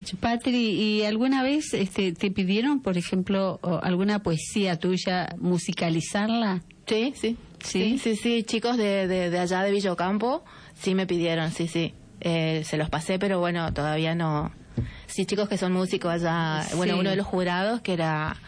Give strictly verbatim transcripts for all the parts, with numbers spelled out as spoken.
Patri, ¿y alguna vez este, te pidieron, por ejemplo, alguna poesía tuya, musicalizarla? Sí, sí. Sí, sí, sí, sí. Chicos de, de, de allá de Villa Ocampo sí me pidieron, sí, sí. Eh, se los pasé, pero bueno, todavía no. Sí, chicos que son músicos allá. Sí. Bueno, uno de los jurados que era,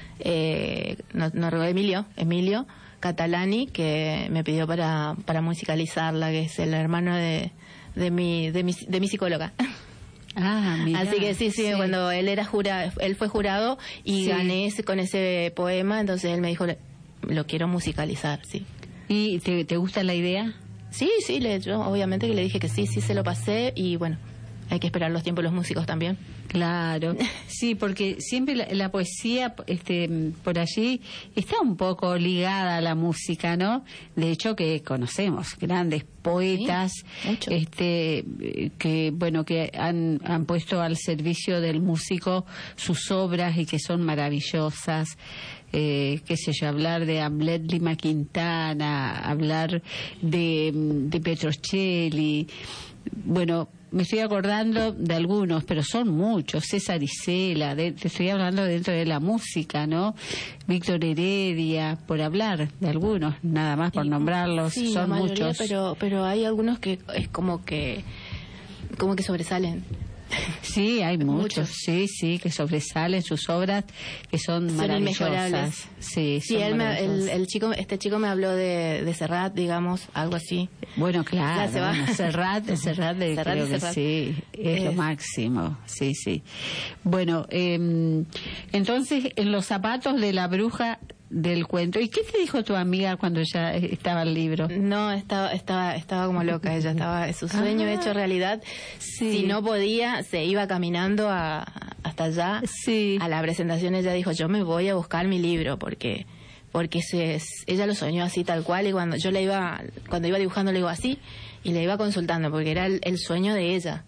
eh, no, no recuerdo, Emilio, Emilio Catalani, que me pidió para, para musicalizarla, que es el hermano de, de mi, de mi, de mi psicóloga. Ah, mira. Así que sí, sí, sí, cuando él era jurado, él fue jurado y sí. gané ese, con ese poema, entonces él me dijo, lo quiero musicalizar, sí. ¿Y te, te gusta la idea? Sí, sí, le, yo obviamente que le dije que sí, sí se lo pasé y bueno, hay que esperar los tiempos de los músicos también. Claro, sí, porque siempre la, la poesía este, por allí está un poco ligada a la música, ¿no? De hecho que conocemos grandes poetas, sí, este, que bueno, que han, han puesto al servicio del músico sus obras y que son maravillosas. Eh, qué sé yo, hablar de Hamlet Lima Quintana, hablar de, de Petrocelli, bueno, me estoy acordando de algunos, pero son muchos, César Isela, de, te estoy hablando dentro de la música, ¿no? Víctor Heredia, por hablar de algunos, nada más por nombrarlos, sí, son la mayoría, muchos. Pero, pero hay algunos que es como que, como que sobresalen. Sí, hay muchos, muchos, sí, sí, que sobresalen sus obras, que son, son maravillosas. Sí, sí, él me, el, el chico, este chico me habló de, de Serrat, digamos, algo así. Bueno, claro, se va. Bueno, Serrat, Serrat, de, Serrat creo que Serrat. Sí, es, es lo máximo, sí, sí. Bueno, eh, entonces, en los zapatos de la bruja del cuento. ¿Y qué te dijo tu amiga cuando ya estaba el libro? No, estaba estaba estaba como loca, ella estaba su sueño ah, hecho realidad. Sí. Si no podía, se iba caminando a, hasta allá. Sí. A la presentación ella dijo, "Yo me voy a buscar mi libro porque porque se ella lo soñó así tal cual y cuando yo le iba cuando iba dibujando le digo así y le iba consultando porque era el, el sueño de ella."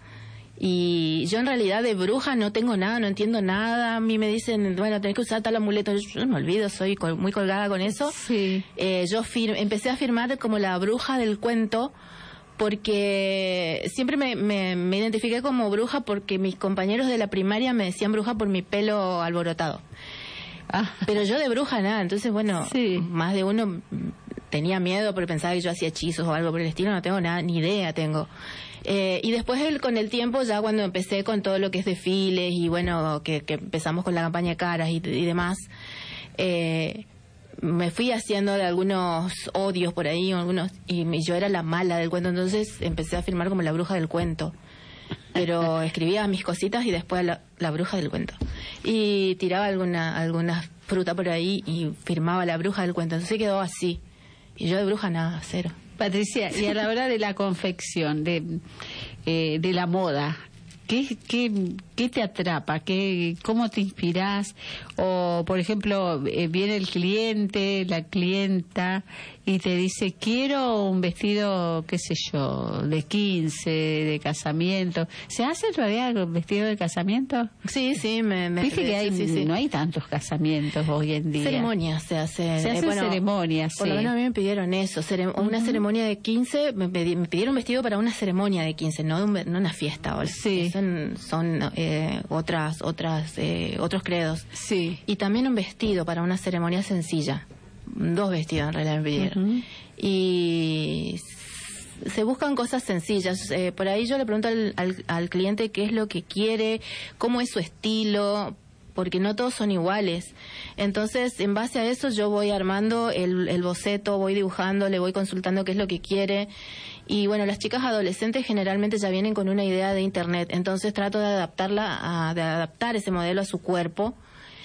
Y yo en realidad de bruja no tengo nada, no entiendo nada. A mí me dicen, bueno, tenés que usar tal amuleto. Yo, yo me olvido, soy col muy colgada con eso. Sí. Eh, yo empecé a firmar como la bruja del cuento porque siempre me, me, me identifiqué como bruja porque mis compañeros de la primaria me decían bruja por mi pelo alborotado. Ah. Pero yo de bruja nada, entonces bueno, sí. Más de uno tenía miedo porque pensaba que yo hacía hechizos o algo por el estilo, no tengo nada, ni idea tengo. Eh, y después el, con el tiempo, ya cuando empecé con todo lo que es desfiles y bueno, que, que empezamos con la campaña de caras y, y demás, eh, me fui haciendo de algunos odios por ahí, algunos y yo era la mala del cuento, entonces empecé a firmar como la bruja del cuento. Pero escribía mis cositas y después la, la bruja del cuento. Y tiraba alguna, alguna fruta por ahí y firmaba la bruja del cuento, entonces quedó así. Y yo de bruja nada, cero. Patricia, y a la hora de la confección, de, eh, de la moda, ¿qué, qué, qué te atrapa? ¿Qué, ¿Cómo te inspirás? O, por ejemplo, eh, viene el cliente, la clienta, y te dice, quiero un vestido, qué sé yo, de quince, de casamiento. ¿Se hace todavía el vestido de casamiento? Sí, sí. Me, me Viste que hay, sí, sí. No hay tantos casamientos hoy en día. Ceremonias se hacen. Se hacen eh, bueno, ceremonias, por sí. lo menos a mí me pidieron eso, cere uh-huh. Una ceremonia de quince, me, me pidieron un vestido para una ceremonia de quince, no, un, no una fiesta. ¿Vale? Sí. Son, son eh, otras, otras, eh, otros credos. Sí. Y también un vestido para una ceremonia sencilla. Dos vestidos en realidad me pidieron. Uh-huh. Y se buscan cosas sencillas. Eh, por ahí yo le pregunto al, al, al cliente qué es lo que quiere, cómo es su estilo, porque no todos son iguales. Entonces, en base a eso yo voy armando el, el boceto, voy dibujando, le voy consultando qué es lo que quiere. Y bueno, las chicas adolescentes generalmente ya vienen con una idea de internet. Entonces trato de adaptarla, a, de adaptar ese modelo a su cuerpo.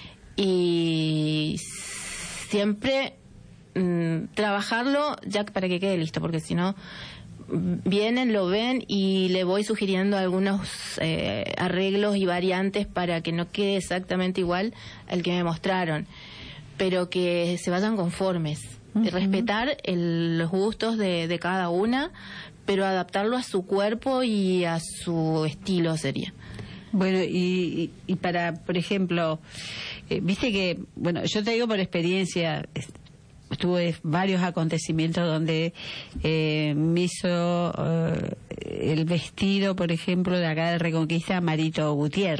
Y siempre mmm, trabajarlo ya para que quede listo, porque si no vienen, lo ven y le voy sugiriendo algunos eh, arreglos y variantes para que no quede exactamente igual al que me mostraron, pero que se vayan conformes. Uh-huh. Respetar el, los gustos de, de cada una, pero adaptarlo a su cuerpo y a su estilo sería. Bueno, y, y para, por ejemplo, eh, viste que, bueno, yo te digo por experiencia, tuve varios acontecimientos donde eh, me hizo eh, el vestido, por ejemplo, de acá de Reconquista, Marito Gutiérrez.